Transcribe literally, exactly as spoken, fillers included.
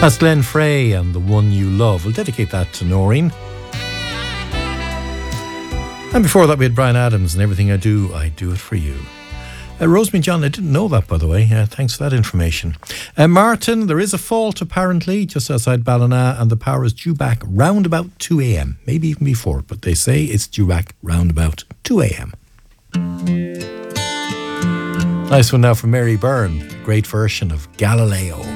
That's Glenn Frey and The One You Love. We'll dedicate that to Noreen. And before that we had Bryan Adams and Everything I Do, I Do It For You. Uh, Rosemary John, I didn't know that, by the way. Uh, thanks for that information. Uh, Martin, there is a fault apparently just outside Ballina, and the power is due back round about two a.m. Maybe even before, but they say it's due back round about two a.m. Nice one now from Mary Byrne, great version of Galileo.